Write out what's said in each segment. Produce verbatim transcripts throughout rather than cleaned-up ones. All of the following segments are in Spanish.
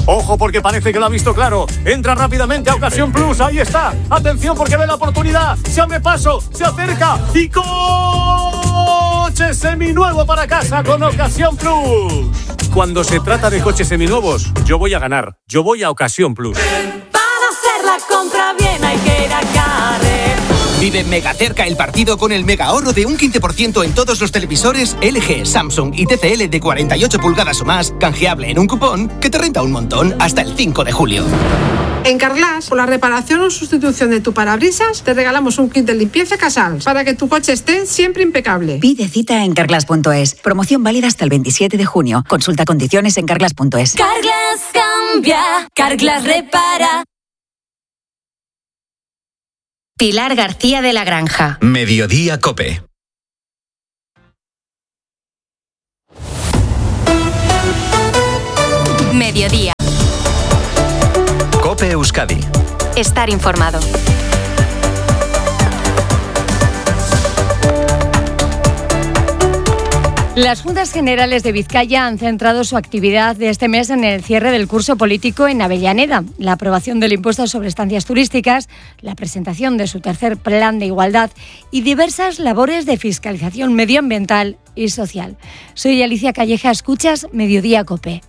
Ojo porque parece que lo ha visto claro. Entra rápidamente a Ocasión Plus. Ahí está. Atención porque ve la oportunidad. Se abre paso. Se acerca. Y coche seminuevo para casa con Ocasión Plus. Cuando se trata de coches seminuevos, yo voy a ganar. Yo voy a Ocasión Plus. Para hacer la compra bien hay que ir a Carrer. Vive mega cerca el partido con el mega ahorro de un quince por ciento en todos los televisores L G, Samsung y T C L de cuarenta y ocho pulgadas o más, canjeable en un cupón que te renta un montón hasta el cinco de julio. En Carglass, por la reparación o sustitución de tu parabrisas, te regalamos un kit de limpieza Casals para que tu coche esté siempre impecable. Pide cita en carglass punto es. Promoción válida hasta el veintisiete de junio. Consulta condiciones en carglass punto es. Carglass cambia, Carglass repara. Pilar García de la Granja. Mediodía COPE. Mediodía. COPE Euskadi. Estar informado. Las Juntas Generales de Vizcaya han centrado su actividad de este mes en el cierre del curso político en Avellaneda, la aprobación del impuesto sobre estancias turísticas, la presentación de su tercer plan de igualdad y diversas labores de fiscalización medioambiental y social. Soy Alicia Calleja, escuchas Mediodía COPE.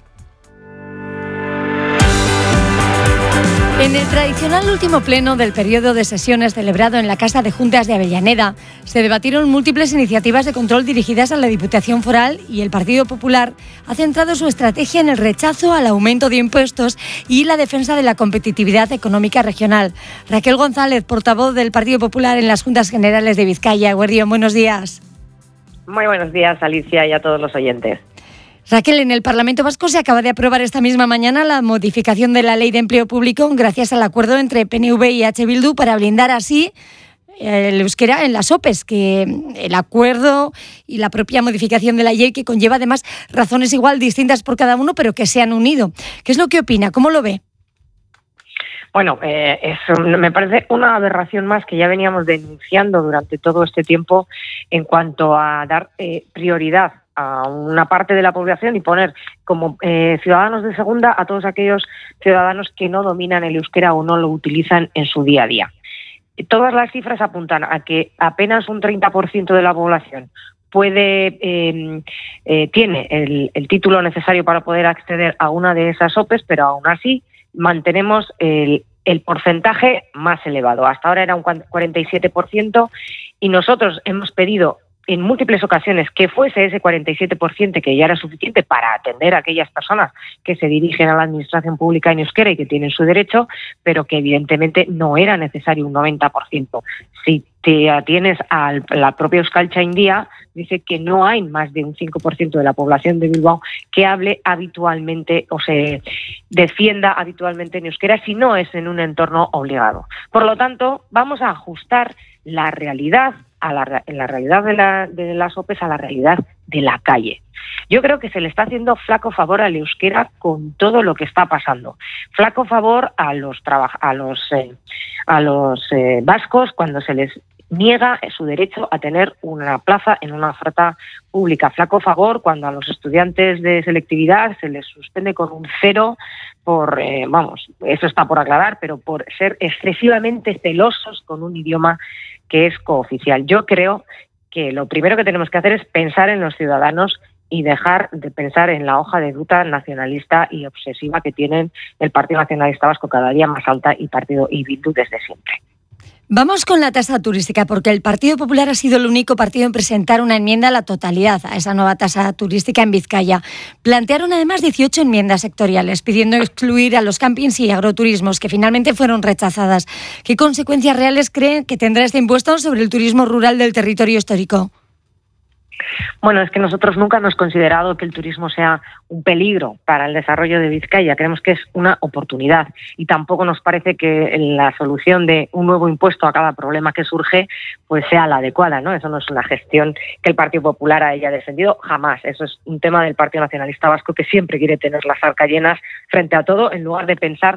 En el tradicional último pleno del periodo de sesiones celebrado en la Casa de Juntas de Avellaneda, se debatieron múltiples iniciativas de control dirigidas a la Diputación Foral y el Partido Popular ha centrado su estrategia en el rechazo al aumento de impuestos y la defensa de la competitividad económica regional. Raquel González, portavoz del Partido Popular en las Juntas Generales de Vizcaya. Guardián, buenos días. Muy buenos días, Alicia, y a todos los oyentes. Raquel, en el Parlamento Vasco se acaba de aprobar esta misma mañana la modificación de la Ley de Empleo Público gracias al acuerdo entre P N V y H Bildu para blindar así el euskera en las O P Es, que el acuerdo y la propia modificación de la ley que conlleva además razones igual distintas por cada uno, pero que se han unido. ¿Qué es lo que opina? ¿Cómo lo ve? Bueno, eh, es, me parece una aberración más que ya veníamos denunciando durante todo este tiempo en cuanto a dar eh, prioridad a una parte de la población y poner como eh, ciudadanos de segunda a todos aquellos ciudadanos que no dominan el euskera o no lo utilizan en su día a día. Todas las cifras apuntan a que apenas un treinta por ciento de la población puede eh, eh, tiene el, el título necesario para poder acceder a una de esas O P Es, pero aún así mantenemos el, el porcentaje más elevado. Hasta ahora era un cuarenta y siete por ciento y nosotros hemos pedido en múltiples ocasiones que fuese ese cuarenta y siete por ciento, que ya era suficiente para atender a aquellas personas que se dirigen a la administración pública en euskera y que tienen su derecho, pero que evidentemente no era necesario un noventa por ciento. Si te atienes a la propia Euskaltzaindia, dice que no hay más de un cinco por ciento de la población de Bilbao que hable habitualmente o se defienda habitualmente en euskera si no es en un entorno obligado. Por lo tanto, vamos a ajustar la realidad a la, la realidad de, la, de las O P Es a la realidad de la calle. Yo creo que se le está haciendo flaco favor al euskera con todo lo que está pasando. Flaco favor a los traba, a los eh, a los eh, vascos cuando se les niega su derecho a tener una plaza en una oferta pública. Flaco favor cuando a los estudiantes de selectividad se les suspende con un cero por, eh, vamos, eso está por aclarar, pero por ser excesivamente celosos con un idioma que es cooficial. Yo creo que lo primero que tenemos que hacer es pensar en los ciudadanos y dejar de pensar en la hoja de ruta nacionalista y obsesiva que tienen el Partido Nacionalista Vasco cada día más alta y Partido y Bildu desde siempre. Vamos con la tasa turística, porque el Partido Popular ha sido el único partido en presentar una enmienda a la totalidad a esa nueva tasa turística en Vizcaya. Plantearon además dieciocho enmiendas sectoriales, pidiendo excluir a los campings y agroturismos, que finalmente fueron rechazadas. ¿Qué consecuencias reales creen que tendrá este impuesto sobre el turismo rural del territorio histórico? Bueno, es que nosotros nunca hemos considerado que el turismo sea un peligro para el desarrollo de Vizcaya. Creemos que es una oportunidad y tampoco nos parece que la solución de un nuevo impuesto a cada problema que surge pues sea la adecuada, ¿no? Eso no es una gestión que el Partido Popular haya defendido jamás. Eso es un tema del Partido Nacionalista Vasco, que siempre quiere tener las arcas llenas frente a todo, en lugar de pensar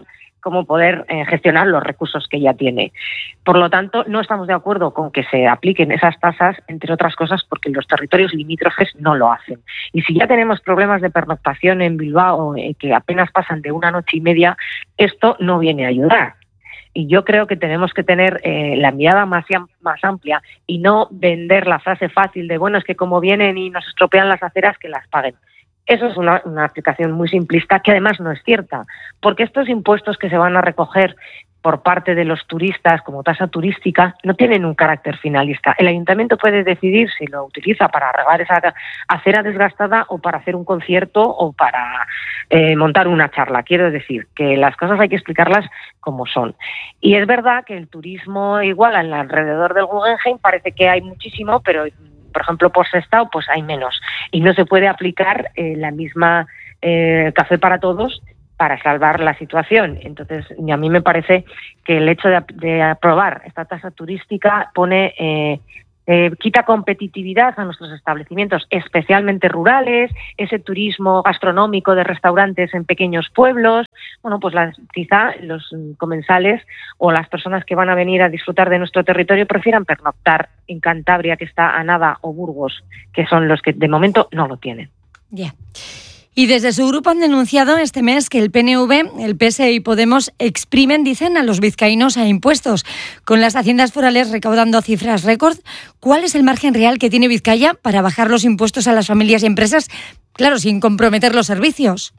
cómo poder eh, gestionar los recursos que ya tiene. Por lo tanto, no estamos de acuerdo con que se apliquen esas tasas, entre otras cosas porque los territorios limítrofes no lo hacen. Y si ya tenemos problemas de pernoctación en Bilbao, eh, que apenas pasan de una noche y media, esto no viene a ayudar. Y yo creo que tenemos que tener eh, la mirada más, más amplia y no vender la frase fácil de, bueno, es que como vienen y nos estropean las aceras, que las paguen. Eso es una, una aplicación muy simplista que además no es cierta, porque estos impuestos que se van a recoger por parte de los turistas como tasa turística no tienen un carácter finalista. El ayuntamiento puede decidir si lo utiliza para arreglar esa acera desgastada o para hacer un concierto o para eh, montar una charla. Quiero decir que las cosas hay que explicarlas como son. Y es verdad que el turismo igual en alrededor del Guggenheim parece que hay muchísimo, pero por ejemplo por Sestao pues hay menos. Y no se puede aplicar eh, la misma eh, café para todos para salvar la situación. Entonces, a mí me parece que el hecho de, de aprobar esta tasa turística pone eh, eh, quita competitividad a nuestros establecimientos, especialmente rurales, ese turismo gastronómico de restaurantes en pequeños pueblos. Bueno, pues las, quizá los comensales o las personas que van a venir a disfrutar de nuestro territorio prefieran pernoctar en Cantabria, que está a nada, o Burgos, que son los que de momento no lo tienen. Ya. Yeah. Y desde su grupo han denunciado este mes que el P N V, el P S E y Podemos exprimen, dicen, a los vizcaínos a impuestos. Con las haciendas forales recaudando cifras récord, ¿cuál es el margen real que tiene Vizcaya para bajar los impuestos a las familias y empresas? Claro, sin comprometer los servicios.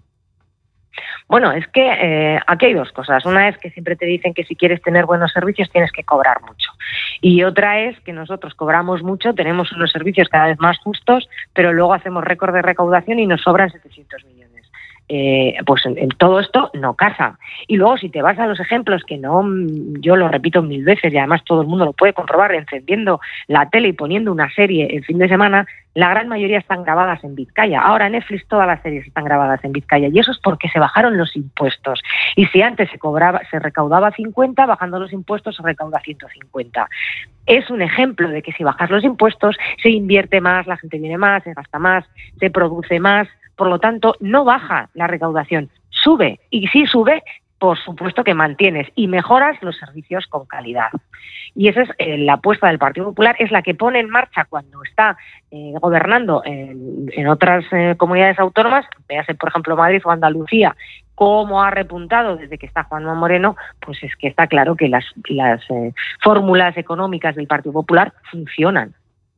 Bueno, es que eh, aquí hay dos cosas. Una es que siempre te dicen que si quieres tener buenos servicios tienes que cobrar mucho. Y otra es que nosotros cobramos mucho, tenemos unos servicios cada vez más justos, pero luego hacemos récord de recaudación y nos sobran setecientos millones. Eh, pues en, en todo esto no casa. Y luego si te vas a los ejemplos, que no, yo lo repito mil veces y además todo el mundo lo puede comprobar encendiendo la tele y poniendo una serie el fin de semana, la gran mayoría están grabadas en Vizcaya. Ahora en Netflix todas las series están grabadas en Vizcaya y eso es porque se bajaron los impuestos. Y si antes se cobraba, se recaudaba cincuenta, bajando los impuestos se recauda ciento cincuenta. Es un ejemplo de que si bajas los impuestos se invierte más, la gente viene más, se gasta más, se produce más. Por lo tanto, no baja la recaudación, sube. Y si sube, por supuesto que mantienes y mejoras los servicios con calidad. Y esa es eh, la apuesta del Partido Popular, es la que pone en marcha cuando está eh, gobernando en, en otras eh, comunidades autónomas, véase por ejemplo Madrid o Andalucía, cómo ha repuntado desde que está Juanma Moreno, pues es que está claro que las, las eh, fórmulas económicas del Partido Popular funcionan.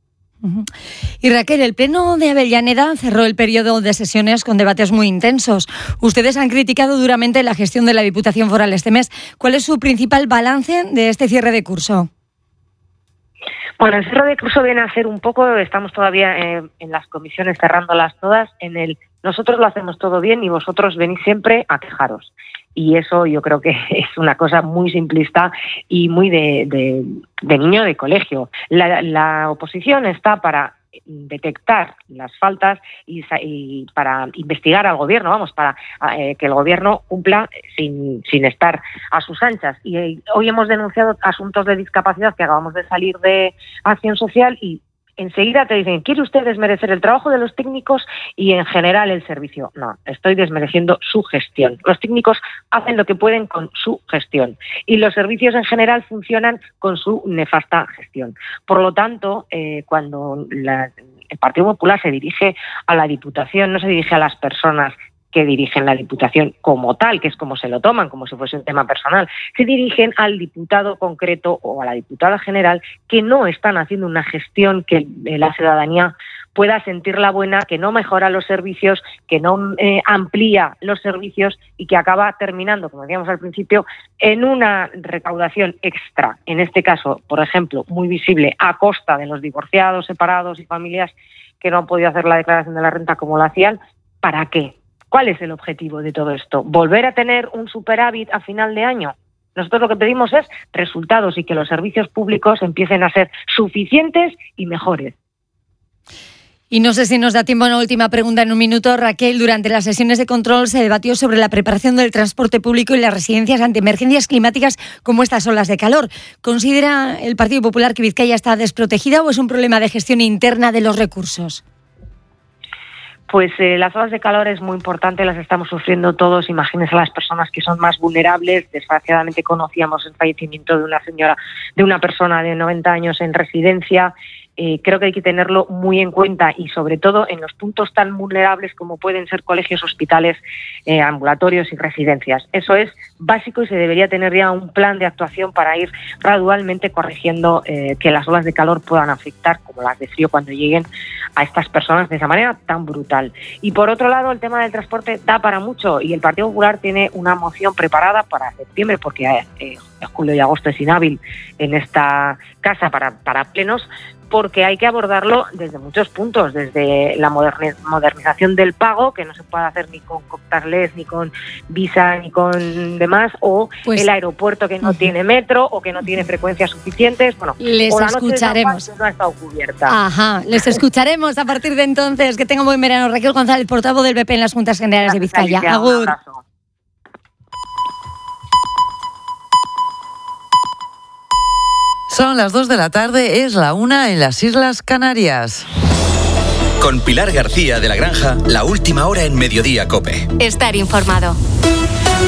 Y Raquel, el Pleno de Avellaneda cerró el periodo de sesiones con debates muy intensos. Ustedes han criticado duramente la gestión de la Diputación Foral este mes. ¿Cuál es su principal balance de este cierre de curso? Bueno, el cierre de curso viene a ser un poco, estamos todavía eh, en las comisiones cerrándolas todas, en el nosotros lo hacemos todo bien y vosotros venís siempre a quejaros. Y eso yo creo que es una cosa muy simplista y muy de, de, de niño de colegio. La, la oposición está para detectar las faltas y, y para investigar al gobierno, vamos, para eh, que el gobierno cumpla sin, sin estar a sus anchas. Y eh, hoy hemos denunciado asuntos de discapacidad que acabamos de salir de Acción Social y enseguida te dicen, ¿quiere usted desmerecer el trabajo de los técnicos y en general el servicio? No, estoy desmereciendo su gestión. Los técnicos hacen lo que pueden con su gestión y los servicios en general funcionan con su nefasta gestión. Por lo tanto, eh, cuando la, el Partido Popular se dirige a la Diputación, no se dirige a las personas que dirigen la Diputación como tal, que es como se lo toman, como si fuese un tema personal, se dirigen al diputado concreto o a la diputada general que no están haciendo una gestión que la ciudadanía pueda sentirla buena, que no mejora los servicios, que no eh, amplía los servicios y que acaba terminando, como decíamos al principio, en una recaudación extra, en este caso, por ejemplo, muy visible, a costa de los divorciados, separados y familias que no han podido hacer la declaración de la renta como lo hacían. ¿Para qué? ¿Cuál es el objetivo de todo esto? ¿Volver a tener un superávit a final de año? Nosotros lo que pedimos es resultados y que los servicios públicos empiecen a ser suficientes y mejores. Y no sé si nos da tiempo a una última pregunta en un minuto. Raquel, durante las sesiones de control se debatió sobre la preparación del transporte público y las residencias ante emergencias climáticas como estas olas de calor. ¿Considera el Partido Popular que Vizcaya está desprotegida o es un problema de gestión interna de los recursos? Pues eh, las olas de calor es muy importante, las estamos sufriendo todos. Imagínense a las personas que son más vulnerables. Desgraciadamente conocíamos el fallecimiento de una señora, de una persona de noventa años en residencia. Eh, creo que hay que tenerlo muy en cuenta y sobre todo en los puntos tan vulnerables como pueden ser colegios, hospitales, eh, ambulatorios y residencias. Eso es básico y se debería tener ya un plan de actuación para ir gradualmente corrigiendo eh, que las olas de calor puedan afectar, como las de frío, cuando lleguen a estas personas de esa manera tan brutal. Y por otro lado, el tema del transporte da para mucho y el Partido Popular tiene una moción preparada para septiembre, porque eh, julio y agosto es inhábil en esta casa para, para plenos, porque hay que abordarlo desde muchos puntos, desde la modernización del pago, que no se puede hacer ni con contactless, ni con Visa, ni con demás, o pues, el aeropuerto que no uh-huh. tiene metro, o que no tiene frecuencias suficientes. Bueno, les o la escucharemos. Noche de San Juan, que no ha estado cubierta. Ajá, les escucharemos a partir de entonces. Que tengan buen verano. Raquel González, portavoz del B P en las Juntas Generales Gracias, de Vizcaya. Alicia, Agur. Un abrazo. Son las dos de la tarde, es la una en las Islas Canarias. Con Pilar García de la Granja, la última hora en Mediodía COPE. Estar informado.